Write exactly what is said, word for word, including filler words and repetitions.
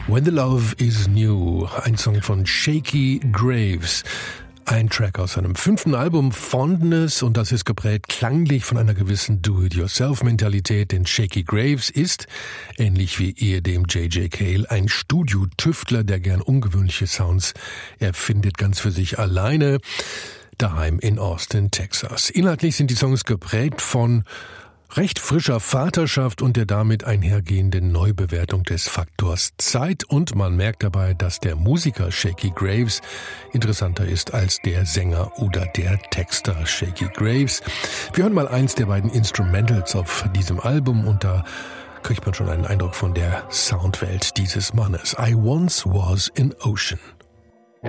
When the Love is New, ein Song von Shakey Graves. Ein Track aus seinem fünften Album Fondness, und das ist geprägt klanglich von einer gewissen Do-it-yourself-Mentalität, denn Shakey Graves ist, ähnlich wie ehedem J J Cale, ein Studiotüftler, der gern ungewöhnliche Sounds erfindet, ganz für sich alleine, daheim in Austin, Texas. Inhaltlich sind die Songs geprägt von recht frischer Vaterschaft und der damit einhergehenden Neubewertung des Faktors Zeit, und man merkt dabei, dass der Musiker Shakey Graves interessanter ist als der Sänger oder der Texter Shakey Graves. Wir hören mal eins der beiden Instrumentals auf diesem Album, und da kriegt man schon einen Eindruck von der Soundwelt dieses Mannes. I Once Was an Ocean.